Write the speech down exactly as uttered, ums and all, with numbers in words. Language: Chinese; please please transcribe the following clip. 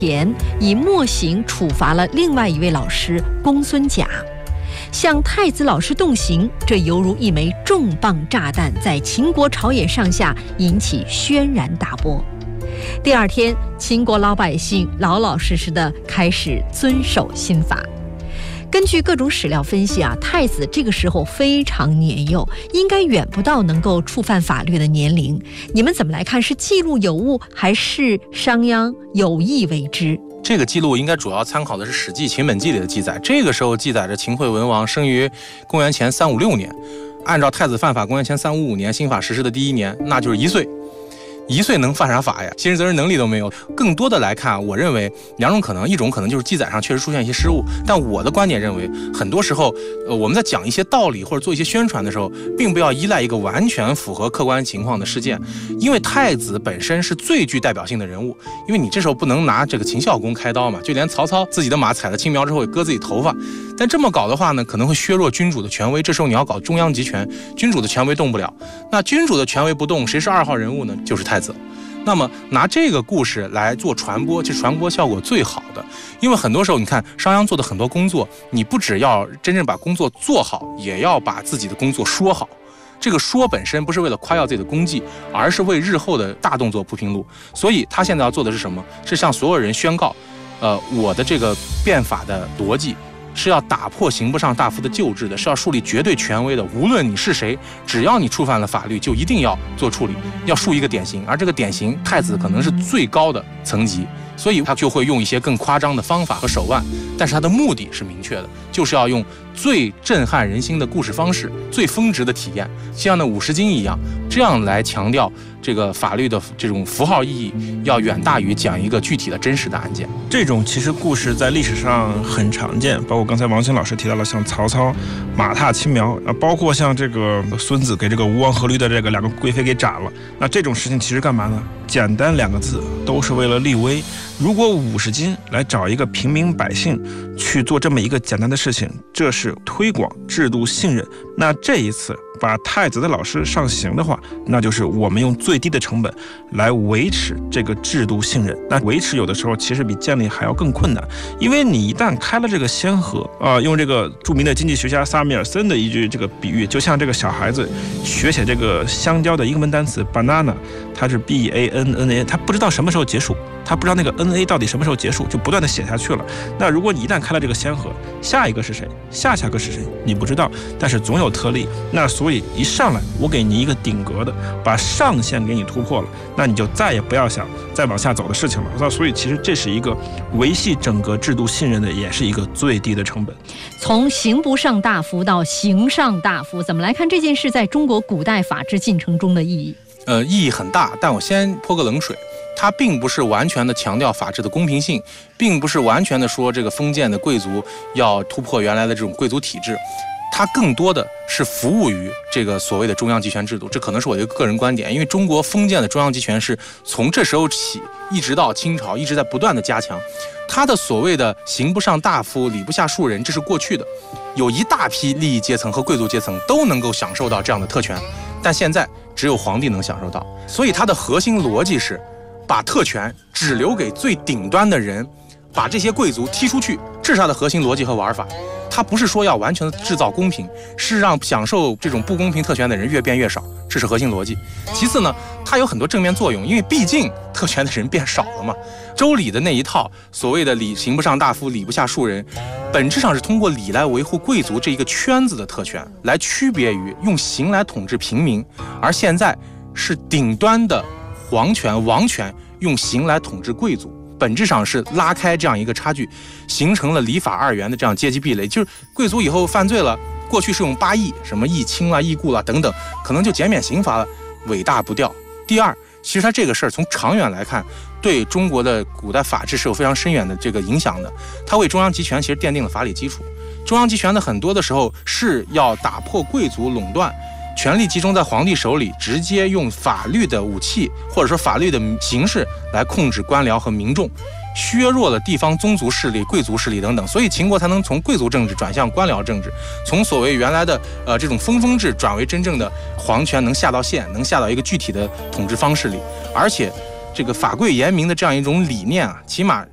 前以墨刑处罚了另外一位老师公孙甲。向太子老师动刑，这犹如一枚重磅炸弹，在秦国朝野上下引起轩然大波。第二天，秦国老百姓老老实实地开始遵守新法。根据各种史料分析啊，太子这个时候非常年幼，应该远不到能够触犯法律的年龄。你们怎么来看？是记录有误，还是商鞅有意为之？ 这个记录应该主要参考的是《史记·秦本纪》里的记载。这个时候记载着秦惠文王生于公元前三五六年，按照太子犯法公元前三五五年新法实施的第一年，那就是一岁。一岁能犯啥法呀？刑事责任能力都没有。更多的来看，我认为两种可能，一种可能就是记载上确实出现一些失误，但我的观点认为，很多时候，呃，我们在讲一些道理或者做一些宣传的时候，并不要依赖一个完全符合客观情况的事件，因为太子本身是最具代表性的人物，因为你这时候不能拿这个秦孝公开刀嘛，就连曹操自己的马踩了青苗之后也割自己头发，但这么搞的话呢，可能会削弱君主的权威。这时候你要搞中央集权，君主的权威动不了，那君主的权威不动，谁是二号人物呢？就是太子。那么拿这个故事来做传播，其实传播效果最好的。因为很多时候你看商鞅做的很多工作，你不只要真正把工作做好，也要把自己的工作说好。这个说本身不是为了夸耀自己的功绩，而是为日后的大动作铺平路。所以他现在要做的是什么？是向所有人宣告，呃，我的这个变法的逻辑是要打破刑不上大夫的旧制的，是要树立绝对权威的。无论你是谁，只要你触犯了法律，就一定要做处理，要树一个典型。而这个典型，太子可能是最高的层级，所以他就会用一些更夸张的方法和手腕，但是他的目的是明确的，就是要用最震撼人心的故事方式，最峰值的体验，像那五十斤一样，这样来强调这个法律的这种符号意义，要远大于讲一个具体的真实的案件。 这种其实故事在历史上很常见，包括刚才王鑫老师提到了像曹操马踏青苗啊，包括像这个孙子给这个吴王阖闾的这个两个贵妃给斩了。那这种事情其实干嘛呢？简单两个字，都是为了立威。如果五十斤来找一个平民百姓去做这么一个简单的事情，这是推广制度信任。那这一次把太子的老师上刑的话，那就是我们用最低的成本来维持这个制度信任。那维持有的时候其实比建立还要更困难，因为你一旦开了这个先河啊、呃，用这个著名的经济学家萨米尔森的一句这个比喻，就像这个小孩子学写这个香蕉的英文单词 banana， 它是 B A N N A， 他不知道什么时候结束，他不知道那个 N A 到底什么时候结束，就不断的写下去了。那如果你一旦开了这个先河，下一个是谁，下下个是谁，你不知道，但是总有特例。那所以一上来我给你一个顶格的，把上限给你突破了，那你就再也不要想再往下走的事情了。那所以其实这是一个维系整个制度信任的，也是一个最低的成本。 从刑不上大夫到刑上大夫，怎么来看这件事在中国古代法治进程中的意义？ 呃，意义很大，但我先泼个冷水。它并不是完全的强调法治的公平性，并不是完全的说这个封建的贵族要突破原来的这种贵族体制，它更多的是服务于这个所谓的中央集权制度。这可能是我的一个个人观点，因为中国封建的中央集权是从这时候起一直到清朝一直在不断的加强。它的所谓的刑不上大夫，礼不下庶人，这是过去的，有一大批利益阶层和贵族阶层都能够享受到这样的特权，但现在只有皇帝能享受到。所以它的核心逻辑是把特权只留给最顶端的人，把这些贵族踢出去，这是它的核心逻辑和玩法。它不是说要完全的制造公平，是让享受这种不公平特权的人越变越少，这是核心逻辑。其次呢，它有很多正面作用，因为毕竟特权的人变少了嘛。周礼的那一套所谓的礼刑不上大夫，礼不下庶人，本质上是通过礼来维护贵族这一个圈子的特权，来区别于用刑来统治平民。而现在是顶端的皇权王权用刑来统治贵族，本质上是拉开这样一个差距，形成了礼法二元的这样阶级壁垒。就是贵族以后犯罪了，过去是用八义，什么义亲啦、义故啦等等，可能就减免刑罚了，尾大不掉。第二，其实它这个事儿从长远来看，对中国的古代法治是有非常深远的这个影响的。它为中央集权其实奠定了法理基础。中央集权的很多的时候是要打破贵族垄断，权力集中在皇帝手里，直接用法律的武器或者说法律的形式来控制官僚和民众，削弱了地方宗族势力、贵族势力等等，所以秦国才能从贵族政治转向官僚政治，从所谓原来的呃这种分封制转为真正的皇权能下到县，能下到一个具体的统治方式里。而且这个法贵严明的这样一种理念啊，起码